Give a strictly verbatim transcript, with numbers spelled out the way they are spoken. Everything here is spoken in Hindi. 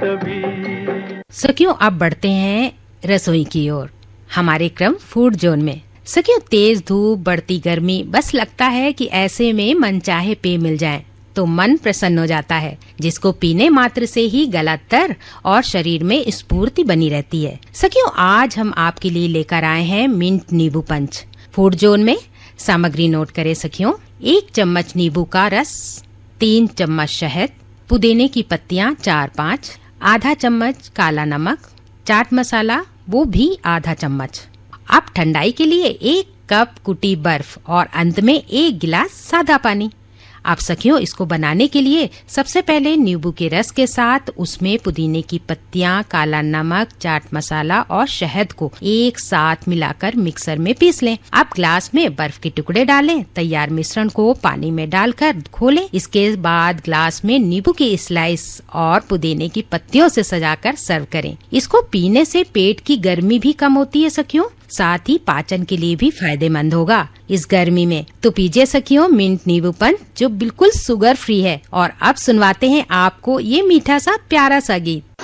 तभी। सखियों, अब बढ़ते हैं रसोई की ओर हमारे क्रम फूड जोन में। सखियों, तेज धूप, बढ़ती गर्मी, बस लगता है कि ऐसे में मनचाहे पेय मिल जाएं तो मन प्रसन्न हो जाता है, जिसको पीने मात्र से ही गला तर और शरीर में स्फूर्ति बनी रहती है। सखियों, आज हम आपके लिए लेकर आए हैं मिंट नींबू पंच। फूड जोन में सामग्री नोट करें सखियों। एक चम्मच नींबू का रस, तीन चम्मच शहद, पुदीने की पत्तियां चार पाँच, आधा चम्मच काला नमक, चाट मसाला वो भी आधा चम्मच। अब ठंडाई के लिए एक कप कुटी बर्फ और अंत में एक गिलास सादा पानी। आप सखियों, इसको बनाने के लिए सबसे पहले नींबू के रस के साथ उसमें पुदीने की पत्तियां, काला नमक, चाट मसाला और शहद को एक साथ मिलाकर मिक्सर में पीस लें। अब ग्लास में बर्फ के टुकड़े डालें। तैयार मिश्रण को पानी में डालकर घोलें। इसके बाद ग्लास में नींबू की स्लाइस और पुदीने की पत्तियों से सजाकर सर्व करें। इसको पीने से पेट की गर्मी भी कम होती है सखियों, साथ ही पाचन के लिए भी फायदेमंद होगा इस गर्मी में। तो पीजिए सखियों मिंट नींबू पंच, जो बिल्कुल शुगर फ्री है। और अब सुनवाते हैं आपको ये मीठा सा प्यारा सा गीत।